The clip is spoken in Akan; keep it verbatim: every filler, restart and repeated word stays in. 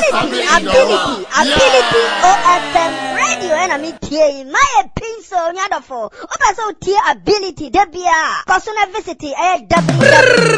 ability, ability, ability. O F M radio and I'm here. My pencil, nyadofo. Opa so tier ability. Debia. Personal visit. Eh, W W.